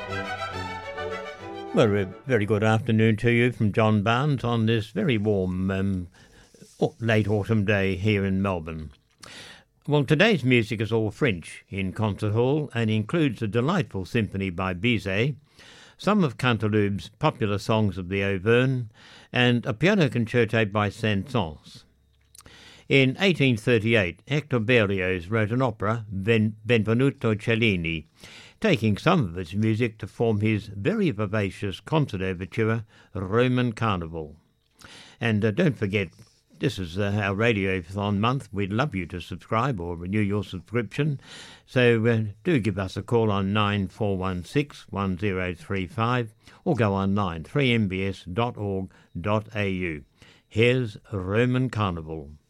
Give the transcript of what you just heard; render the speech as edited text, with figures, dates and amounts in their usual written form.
Well, a very good afternoon to you from John Barnes on this very warm late autumn day here in Melbourne. Well, today's music is all French in Concert Hall and includes a delightful symphony by Bizet, some of Canteloup's popular songs of the Auvergne, and a piano concerto by Saint-Saëns. In 1838, Hector Berlioz wrote an opera, Benvenuto Cellini, taking some of its music to form his very vivacious concert overture, Roman Carnival. And don't forget, this is our Radiothon month. We'd love you to subscribe or renew your subscription. So do give us a call on 9416 1035 or go online 3mbs.org.au. Here's Roman Carnival.